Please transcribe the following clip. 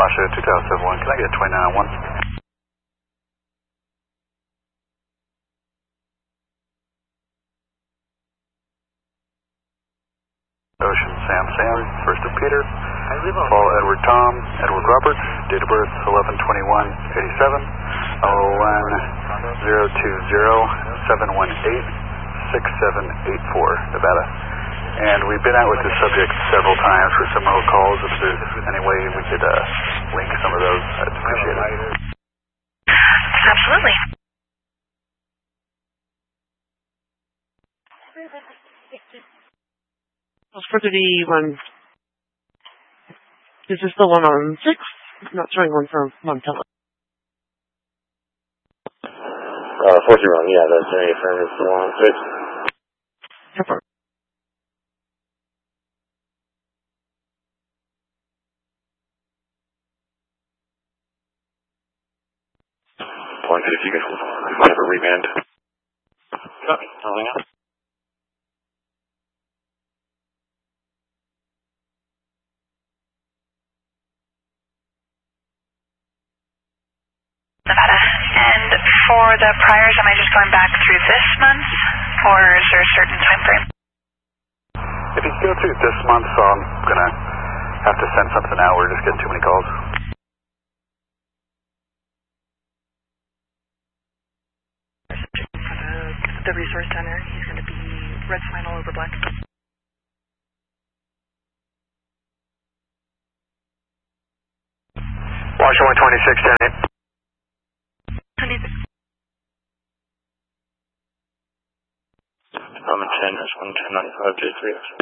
Washoe 2071, can I get 29 on 1? Ocean Sam, first of Peter, Paul Edward Tom, Edward Robert, date of birth 11/21/87, 010-718-6784, Nevada. And we've been out with this subject several times for some more calls. If there's any way we could link some of those, I'd appreciate it. Absolutely. For the one, this is the one on 6, not showing one for Montella. 431, yeah, that's very affirmative, the one on 6. Confirm. Point 50, you guys have a remand. Copy, calling out. Nevada. And for the priors, am I just going back through this month, or is there a certain time frame? If you go through this month, so I'm going to have to send something out. We're just getting too many calls. For the resource center, he's going to be red final over black. Washington 126, 10-8. 26. I'm in 10, that's 110.95 J3.